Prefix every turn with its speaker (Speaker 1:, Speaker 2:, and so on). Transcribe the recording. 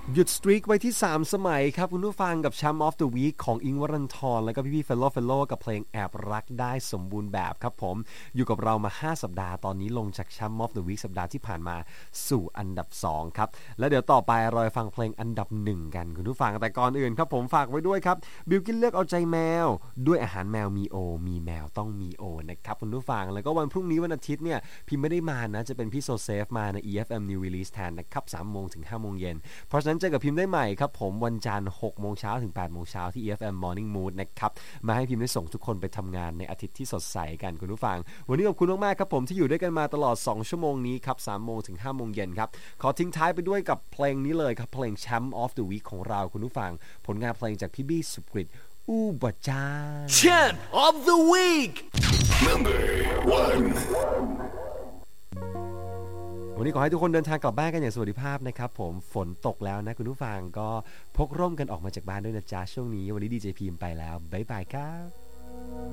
Speaker 1: หยุดสตรีกไว้ที่3สมัยครับคุณผู้ฟังกับแชมป์ออฟเดอะวีคของอิงค์วรันธรแล้วก็พี่ๆเฟลโลกับเพลงแอบรักได้สมบูรณ์แบบครับผมอยู่กับเรามา5สัปดาห์ตอนนี้ลงจากแชมป์ออฟเดอะวีคสัปดาห์ที่ผ่านมาสู่อันดับ2ครับแล้วเดี๋ยวต่อไปเราฟังเพลงอันดับ1กันคุณผู้ฟังแต่ก่อนอื่นครับผมฝากไว้ด้วยครับบิลกินเลือกเอาใจแมวด้วยอาหารแมวมีโอมีแมวต้องมีโอนะครับคุณผู้ฟังแล้วก็วันพรุ่งนี้วันอาทิตย์เนี่ยพิมไม่ได้มานะจะเป็นพี่โซเซฟมาใน EFM New Release แทนนะครับ 3:00 ถึง 5:00 เย็นเพราะฉะนั้นเจอกับพิมได้ใหม่ครับผมวันจันทร์ 6:00 นถึง 8:00 นที่ EFM Morning Mood นะครับมาให้พิมได้ส่งทุกคนไปทำงานในอาทิตย์ที่สดใสกันคุณผู้ฟังวันนี้ขอบคุณมากๆครับผมที่อยู่ด้วยกันมาตลอด2ชั่วโมงนี้ครับ 3:00 ถึง 5:00 เย็นครับขอทิ้งท้ายไปด้วยกับเพลงนี้เลยครับเพลง Champ of the Week ของเราคุณผู้ฟังผลงานเพลงจากพี่บี้สุกฤตอู้บ่จาน
Speaker 2: Champ of the Week
Speaker 3: Number 1
Speaker 1: วันนี้ขอให้ทุกคนเดินทางกลับบ้านกันอย่างสวัสดิภาพนะครับผมฝนตกแล้วนะคุณผู้ฟังก็พกร่มกันออกมาจากบ้านด้วยนะจ๊ะช่วงนี้วันนี้ดีเจพีมไปแล้วบ๊ายบายครับ